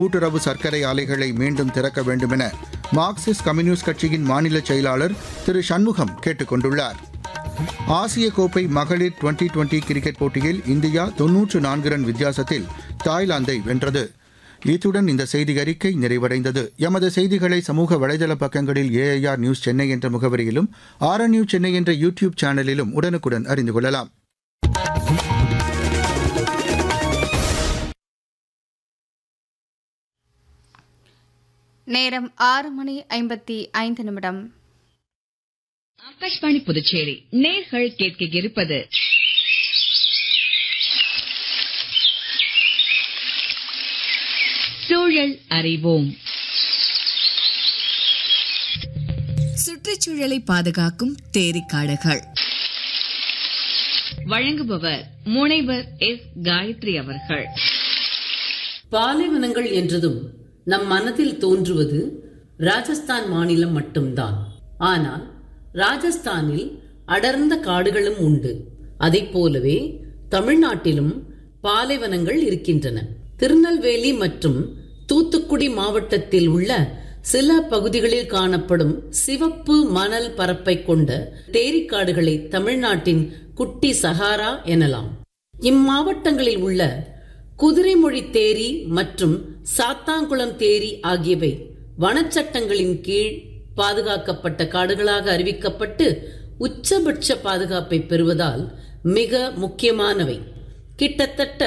கூட்டுறவு சர்க்கரை ஆலைகளை மீண்டும் திறக்க வேண்டுமென மார்க்சிஸ்ட் கம்யூனிஸ்ட் கட்சியின் மாநில செயலாளர் திரு சண்முகம் கேட்டுக் கொண்டுள்ளார். ஆசிய கோப்பை மகளிர் டுவெண்டி கிரிக்கெட் போட்டியில் இந்தியா 94 ரன் வித்தியாசத்தில் தாய்லாந்தை வென்றது. இத்துடன் இந்த செய்தி அறிக்கை நிறைவடைந்தது. எமது செய்திகளை சமூக வலைதள பக்கங்களில் AIR நியூஸ் சென்னை என்ற முகவரியிலும் RNU சென்னை என்ற யூடியூப் சேனலிலும் உடனுக்குடன் அறிந்து கொள்ளலாம். நேரம் 6:55. ஆகாஷ்வாணி புதுச்சேரி நேர்கள் கேட்க இருப்பது சூழல் அறிவோம். சுற்றுச்சூழலை பாதுகாக்கும் தேரிக்காடுகள். வழங்குபவர் முனைவர் S. காயத்ரி அவர்கள். பாலைவனங்கள் என்றதும் நம் மனதில் தோன்றுவது ராஜஸ்தான் மாநிலம் மட்டும்தான். ஆனால் ராஜஸ்தானில் அடர்ந்த காடுகளும் உண்டு. அதைப் போலவே தமிழ்நாட்டிலும் பாலைவனங்கள் இருக்கின்றன. திருநெல்வேலி மற்றும் தூத்துக்குடி மாவட்டத்தில் உள்ள சில பகுதிகளில் காணப்படும் சிவப்பு மணல் பரப்பை கொண்ட தேரிக்காடுகளை தமிழ்நாட்டின் குட்டி சஹாரா எனலாம். இம்மாவட்டங்களில் உள்ள குதிரைமொழி தேரி மற்றும் சாத்தாங்குளம் தேரி ஆகியவை வனச்சட்டங்களின் கீழ் பாதுகாக்கப்பட்ட காடுகளாக அறிவிக்கப்பட்டு உச்சபட்ச பாதுகாப்பை பெறுவதால் மிக முக்கியமானவை. கிட்டத்தட்ட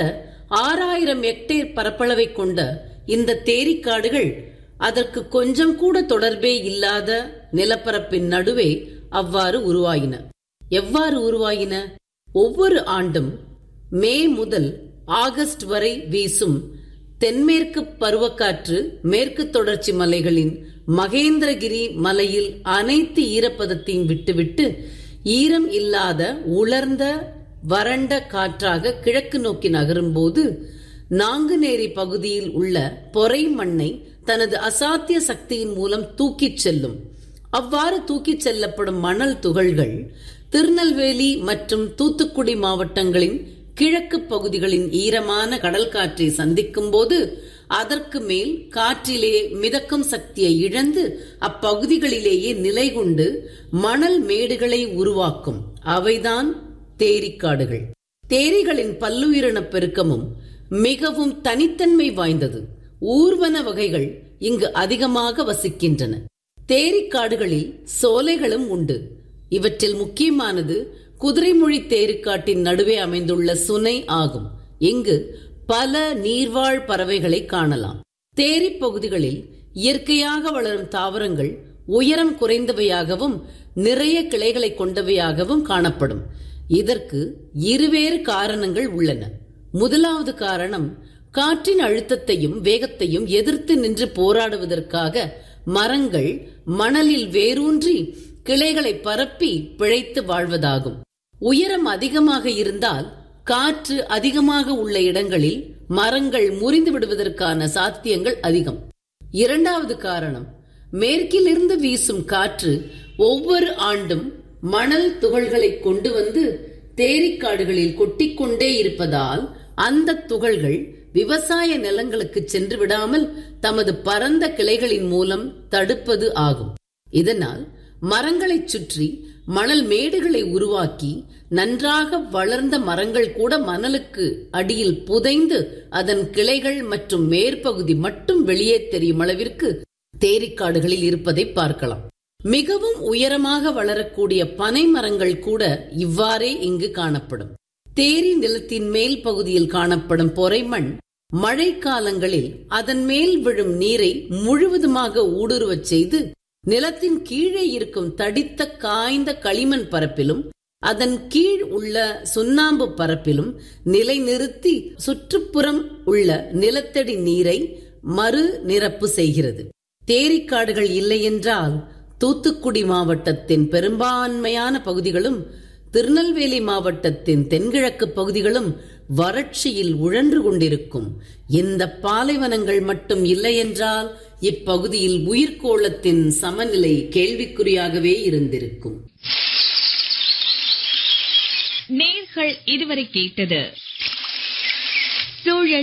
6000 ஹெக்டேர் பரப்பளவை கொண்ட இந்த தேரிக்காடுகள் அதற்கு கொஞ்சம் கூட தொடர்பே இல்லாத நிலப்பரப்பின் நடுவே அவ்வாறு உருவாயின. எவ்வாறு உருவாயின? ஒவ்வொரு ஆண்டும் மே முதல் ஆகஸ்ட் வரை வீசும் தென்மேற்கு பருவக்காற்று மேற்கு தொடர்ச்சி மலைகளின் மகேந்திரகிரி மலையில் அனைத்து ஈரப்பதத்தையும் விட்டுவிட்டு ஈரம் இல்லாத உலர்ந்த வறண்ட காற்றாக கிழக்கு நோக்கி நகரும் போது நாங்குநேரி பகுதியில் உள்ள பொறை மண்ணை தனது அசாத்திய சக்தியின் மூலம் தூக்கிச் செல்லும். அவ்வாறு தூக்கிச் செல்லப்படும் மணல் துகள்கள் திருநெல்வேலி மற்றும் தூத்துக்குடி மாவட்டங்களின் கிழக்கு பகுதிகளின் ஈரமான கடல் காற்றை சந்திக்கும் போது அதற்கு மேல் காற்றிலே மிதக்கும் சக்தியை இழந்து அப்பகுதிகளிலேயே நிலை கொண்டு மணல் மேடுகளை உருவாக்கும். அவைதான் தேரிக்காடுகள். தேரிகளின் பல்லுயிரின பெருக்கமும் மிகவும் தனித்தன்மை வாய்ந்தது. ஊர்வன வகைகள் இங்கு அதிகமாக வசிக்கின்றன. தேரிக்காடுகளில் சோலைகளும் உண்டு. இவற்றில் முக்கியமானது குதிரைமொழி தேரிக்காட்டின் நடுவே அமைந்துள்ள சுனை ஆகும். இங்கு பல நீர்வாழ் பறவைகளை காணலாம். தேரி பகுதிகளில் இயற்கையாக வளரும் தாவரங்கள் உயரம் குறைந்தவையாகவும் நிறைய கிளைகளை கொண்டவையாகவும் காணப்படும். இதற்கு இருவேறு காரணங்கள் உள்ளன. முதலாவது காரணம், காற்றின் அழுத்தத்தையும் வேகத்தையும் எதிர்த்து நின்று போராடுவதற்காக மரங்கள் மணலில் வேரூன்றி கிளைகளை பரப்பி பிழைத்து வாழ்வதாகும். உயரம் அதிகமாக இருந்தால் காற்று அதிகமாக உள்ள இடங்களில் மரங்கள் முறிந்து விடுவதற்கான சாத்தியங்கள் அதிகம். இரண்டாவது காரணம், மேற்கிலிருந்து வீசும் காற்று ஒவ்வொரு ஆண்டும் மணல் துகள்களை கொண்டு வந்து தேரிக்காடுகளில் கொட்டிக்கொண்டே இருப்பதால் அந்த துகள்கள் விவசாய நிலங்களுக்கு சென்று விடாமல் தமது பரந்த கிளைகளின் மூலம் தடுப்பது ஆகும். இதனால் மரங்களை சுற்றி மணல் மேடுகளை உருவாக்கி நன்றாக வளர்ந்த மரங்கள் கூட மணலுக்கு அடியில் புதைந்து அதன் கிளைகள் மற்றும் மேற்பகுதி மட்டும் வெளியே தெரியும் அளவிற்கு தேரிக்காடுகளில் இருப்பதை பார்க்கலாம். மிகவும் உயரமாக வளரக்கூடிய பனை மரங்கள் கூட இவ்வாறே இங்கு காணப்படும். தேரி நிலத்தின் மேல் பகுதியில் காணப்படும் பொறைமண் மழை காலங்களில் அதன் மேல் விழும் நீரை முழுவதுமாக ஊடுருவச் செய்து நிலத்தின் கீழே இருக்கும் தடித்த காய்ந்த களிமண் பரப்பிலும் அதன் கீழ் உள்ள சுண்ணாம்பு பரப்பிலும் நிலைநிறுத்தி சுற்றுப்புறம் உள்ள நிலத்தடி நீரை மறு நிரப்பு செய்கிறது. தேரிக்காடுகள் இல்லை என்றால் தூத்துக்குடி மாவட்டத்தின் பெரும்பான்மையான பகுதிகளும் திருநெல்வேலி மாவட்டத்தின் தென்கிழக்கு பகுதிகளும் வறட்சியில் உழன்று கொண்டிருக்கும். இந்த பாலைவனங்கள் மட்டும் இல்லை என்றால் இப்பகுதியில் உயிர்கோளத்தின் சமநிலை கேள்விக்குறியாகவே இருந்திருக்கும். நேர்கள் இதுவரை கேட்டது சூழல்